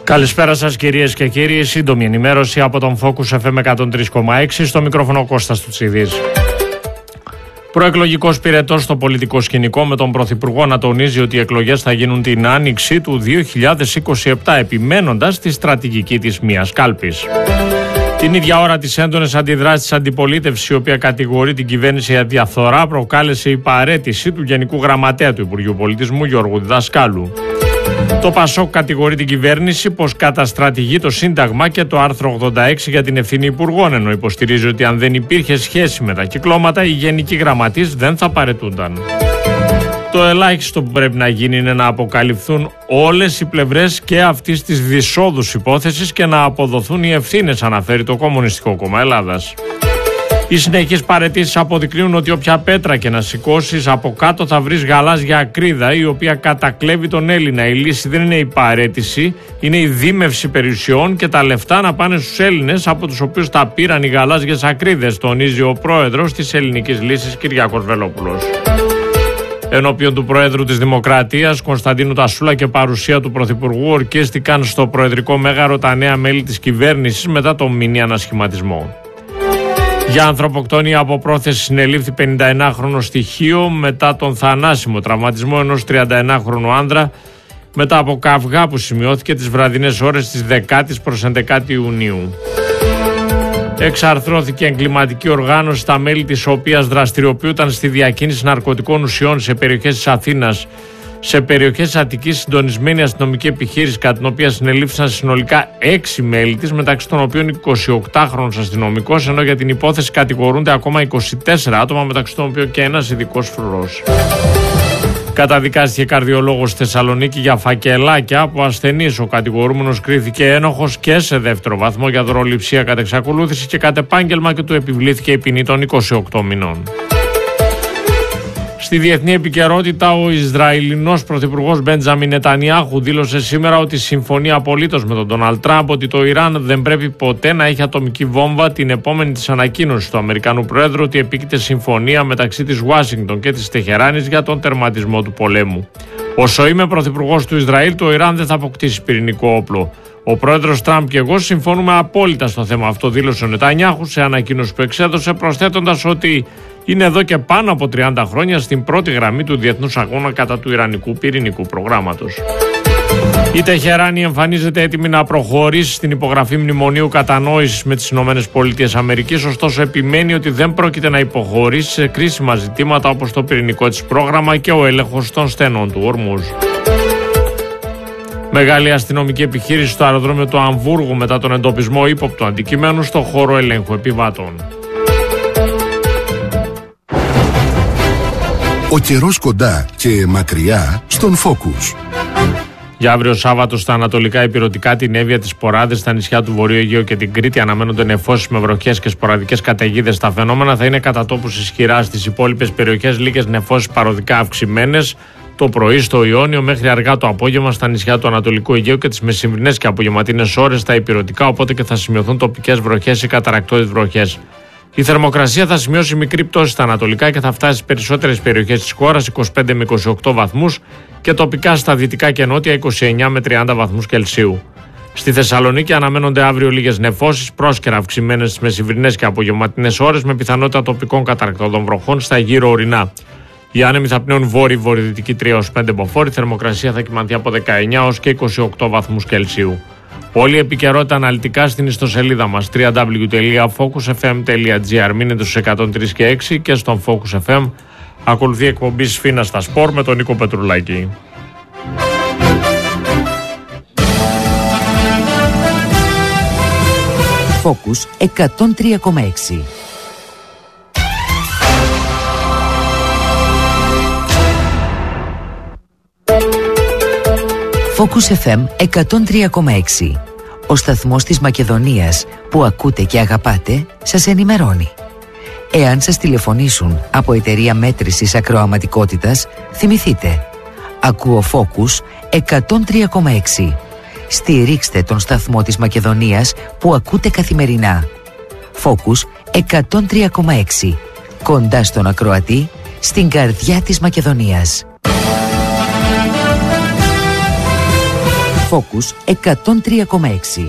Καλησπέρα σας κυρίες και κύριοι, σύντομη ενημέρωση από τον Focus FM 103,6, στο μικρόφωνο Κώστας Τουτσίδης. Προεκλογικός πυρετός στο πολιτικό σκηνικό, με τον Πρωθυπουργό να τονίζει ότι οι εκλογές θα γίνουν την άνοιξη του 2027, επιμένοντας τη στρατηγική της μίας κάλπης. Την ίδια ώρα, τις έντονες αντιδράσεις της αντιπολίτευσης, η οποία κατηγορεί την κυβέρνηση για διαφθορά, προκάλεσε η παραίτηση του Γενικού Γραμματέα του Υπουργείου Πολιτισμού, Γιώργου Διδασκάλου. Το ΠΑΣΟΚ κατηγορεί την κυβέρνηση πως καταστρατηγεί το Σύνταγμα και το άρθρο 86 για την ευθύνη υπουργών, ενώ υποστηρίζει ότι αν δεν υπήρχε σχέση με τα κυκλώματα, οι γενικοί γραμματείς δεν θα παραιτούνταν. Το ελάχιστο που πρέπει να γίνει είναι να αποκαλυφθούν όλες οι πλευρές και αυτής της δυσόδους υπόθεσης και να αποδοθούν οι ευθύνες, αναφέρει το Κομμουνιστικό Κόμμα Ελλάδας. Οι συνεχείς παραιτήσεις αποδεικνύουν ότι όποια πέτρα και να σηκώσεις, από κάτω θα βρεις γαλάζια ακρίδα, η οποία κατακλέβει τον Έλληνα. Η λύση δεν είναι η παραίτηση, είναι η δίμευση περιουσιών και τα λεφτά να πάνε στους Έλληνες, από τους οποίους τα πήραν οι γαλάζιες ακρίδες, τονίζει ο πρόεδρος της Ελληνικής Λύσης, Κυριάκος Βελόπουλος. Ενώπιον του Προέδρου της Δημοκρατίας, Κωνσταντίνου Τασούλα, και παρουσία του Πρωθυπουργού, ορκίστηκαν στο Προεδρικό Μέγαρο τα νέα μέλη της κυβέρνησης μετά τον μίνι ανασχηματισμό. Για ανθρωποκτονία από πρόθεση συνελήφθη 51χρονο στοιχείο μετά τον θανάσιμο τραυματισμό ενός 31χρονου άνδρα, μετά από καυγά που σημειώθηκε τις βραδινές ώρες της 10ης προς 11η Ιουνίου. Εξαρθρώθηκε εγκληματική οργάνωση, στα μέλη της οποίας δραστηριοποιούνταν στη διακίνηση ναρκωτικών ουσιών σε περιοχές της Αθήνας, σε περιοχές της Αττικής, συντονισμένη αστυνομική επιχείρηση, κατά την οποία συνελήφθησαν συνολικά 6 μέλη της, μεταξύ των οποίων 28χρονος αστυνομικός, ενώ για την υπόθεση κατηγορούνται ακόμα 24 άτομα, μεταξύ των οποίων και ένας ειδικός φρουρός. Καταδικάστηκε καρδιολόγος στη Θεσσαλονίκη για φακελάκια από ασθενείς. Ο κατηγορούμενος κρίθηκε ένοχος και σε δεύτερο βαθμό για δωροληψία κατ' εξακολούθηση και κατ' επάγγελμα, και του επιβλήθηκε η ποινή των 28 μηνών. Στη διεθνή επικαιρότητα, ο Ισραηλινός Πρωθυπουργός Μπέντζαμιν Νετανιάχου δήλωσε σήμερα ότι συμφωνεί απολύτως με τον Ντόναλντ Τραμπ ότι το Ιράν δεν πρέπει ποτέ να έχει ατομική βόμβα, την επόμενη της ανακοίνωση του Αμερικανού Προέδρου ότι επίκειται συμφωνία μεταξύ της Ουάσιγκτον και της Τεχεράνης για τον τερματισμό του πολέμου. Όσο είμαι πρωθυπουργός του Ισραήλ, το Ιράν δεν θα αποκτήσει πυρηνικό όπλο. Ο πρόεδρος Τραμπ και εγώ συμφωνούμε απόλυτα στο θέμα αυτό, δήλωσε ο Νετανιάχου σε ανακοίνωση που εξέδωσε, προσθέτοντας ότι είναι εδώ και πάνω από 30 χρόνια στην πρώτη γραμμή του διεθνούς αγώνα κατά του ιρανικού πυρηνικού προγράμματος. Η Τεχεράνη εμφανίζεται έτοιμη να προχωρήσει στην υπογραφή μνημονίου κατανόησης με τις ΗΠΑ, ωστόσο επιμένει ότι δεν πρόκειται να υποχωρήσει σε κρίσιμα ζητήματα όπως το πυρηνικό της πρόγραμμα και ο έλεγχος των στενών του Ορμούζ. Μεγάλη αστυνομική επιχείρηση στο αεροδρόμιο του Αμβούργου μετά τον εντοπισμό ύποπτου αντικειμένου στο χώρο ελέγχου επιβάτων. Ο καιρός κοντά και μακριά στον Focus. Για αύριο Σάββατο στα ανατολικά ηπειρωτικά, την Εύβοια, τις Ποράδες, στα νησιά του Βορείου Αιγαίου και την Κρήτη αναμένονται νεφώσεις με βροχές και σποραδικές καταιγίδες. Τα φαινόμενα θα είναι κατά τόπους ισχυρά. Στις υπόλοιπες περιοχές λίγες νεφώσεις παροδικά αυξημένες το πρωί στο Ιόνιο μέχρι αργά το απόγευμα στα νησιά του Ανατολικού Αιγαίου και τις μεσημβρινές και απογευματινές ώρες στα ηπειρωτικά, οπότε και θα σημειωθούν τοπικές βροχές ή καταρρακτώδεις βροχές. Η θερμοκρασία θα σημειώσει μικρή πτώση στα ανατολικά και θα φτάσει στις περισσότερες περιοχές της χώρας 25 με 28 βαθμούς και τοπικά στα δυτικά και νότια 29 με 30 βαθμούς Κελσίου. Στη Θεσσαλονίκη αναμένονται αύριο λίγες νεφώσεις, πρόσκαιρα αυξημένες στις μεσημβρινές και απογευματινές ώρες, με πιθανότητα τοπικών καταρρακτώδων βροχών στα γύρω ορεινά. Οι άνεμοι θα πνέουν βόρειο-βορειοδυτική 3-5 μποφόρ, η θερμοκρασία θα κυμανθεί από 19 έως και 28 βαθμούς Κελσίου. Όλη η επικαιρότητα αναλυτικά στην ιστοσελίδα μας www.focusfm.gr. Μείνετε στους 103 και 6 και στον Focus FM. Ακολουθεί εκπομπή Σφίνα στα Σπορ με τον Νίκο Πετρουλάκη. Focus 103,6. Focus FM 103,6. Ο σταθμός της Μακεδονίας που ακούτε και αγαπάτε σας ενημερώνει. Εάν σας τηλεφωνήσουν από εταιρεία μέτρησης ακροαματικότητας, θυμηθείτε. Ακούω Focus 103,6. Στηρίξτε τον σταθμό της Μακεδονίας που ακούτε καθημερινά. Focus 103,6. Κοντά στον ακροατή, στην καρδιά της Μακεδονίας. Focus 103,6.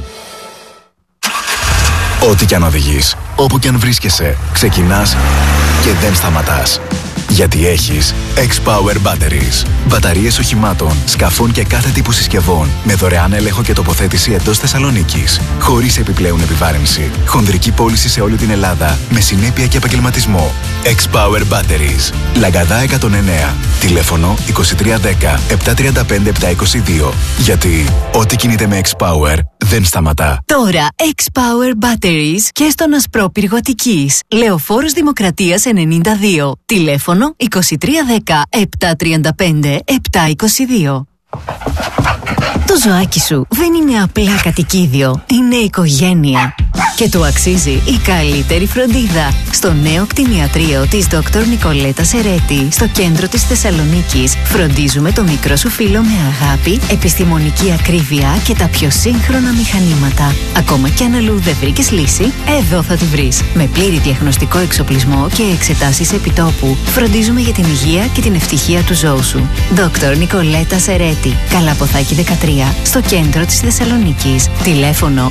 Ό,τι κι αν οδηγείς, όπου κι αν βρίσκεσαι, ξεκινάς και δεν σταματάς. Γιατί έχεις X-Power Batteries. Μπαταρίες οχημάτων, σκαφών και κάθε τύπου συσκευών με δωρεάν έλεγχο και τοποθέτηση εντός Θεσσαλονίκης. Χωρίς επιπλέον επιβάρυνση. Χονδρική πώληση σε όλη την Ελλάδα με συνέπεια και επαγγελματισμό. X-Power Batteries. Λαγκαδά 109. Τηλέφωνο 2310 735 722. Γιατί ό,τι κινείται με X-Power δεν σταματά. Τώρα X-Power Batteries και στον Ασπρόπυργο Αττικής. Λεωφόρος Δημοκρατίας 92. Τηλέφωνο 2310 735 722. Το ζωάκι σου δεν είναι απλά κατοικίδιο, είναι οικογένεια. Και του αξίζει η καλύτερη φροντίδα. Στο νέο κτηνιατρίο της Dr. Νικολέτα Σερέτη, στο κέντρο της Θεσσαλονίκης, φροντίζουμε το μικρό σου φίλο με αγάπη, επιστημονική ακρίβεια και τα πιο σύγχρονα μηχανήματα. Ακόμα κι αν αλλού δεν βρήκες λύση, εδώ θα τη βρεις. Με πλήρη διαγνωστικό εξοπλισμό και εξετάσεις επιτόπου, φροντίζουμε για την υγεία και την ευτυχία του ζώου σου. Dr. Νικολέτα Σερέτη, Καλαποθάκη 13, στο κέντρο της Θεσσαλονίκης. Τηλέφωνο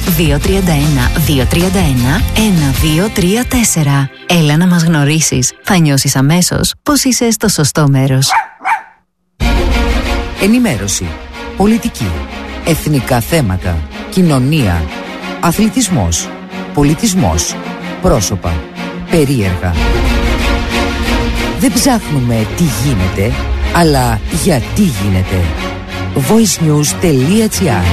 231-231-1234. Έλα να μας γνωρίσεις. Θα νιώσεις αμέσως πως είσαι στο σωστό μέρος. Ενημέρωση, πολιτική, εθνικά θέματα, κοινωνία, αθλητισμός, πολιτισμός, πρόσωπα, περίεργα. Δεν ψάχνουμε τι γίνεται, αλλά γιατί γίνεται. voicenews.gr.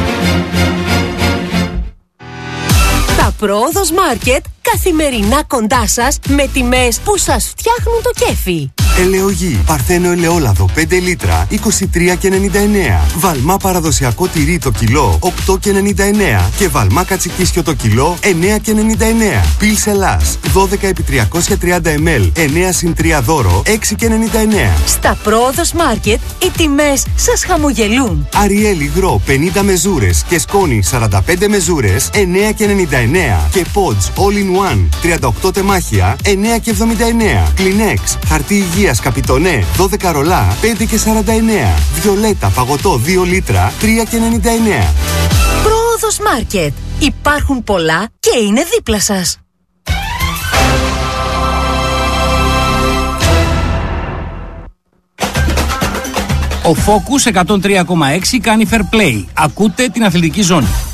Τα Πρόοδος Μάρκετ καθημερινά κοντά σας με τιμές που σας φτιάχνουν το κέφι. Ελαιογή, Παρθένο ελαιόλαδο 5 λίτρα 23,99. Βαλμά παραδοσιακό τυρί το κιλό 8,99. Και βαλμά κατσικίσιο το κιλό 9,99. Πιλς Ελλάς 12 επί 330 ml 9 συν 3 δώρο 6,99. Στα Πρόοδος Μάρκετ οι τιμές σας χαμογελούν. Αριέλ υγρό 50 μεζούρες και σκόνη 45 μεζούρες 9,99. Και Pods All in One 38 τεμάχια 9,79. Kleenex χαρτί υγείας Καπιτονέ 12 ρολά 5,49. Βιολέτα παγωτό 2 λίτρα 3,99. Πρόοδος Μάρκετ. Υπάρχουν πολλά και είναι δίπλα σας. Ο Focus 103,6 κάνει fair play. Ακούτε την αθλητική ζώνη.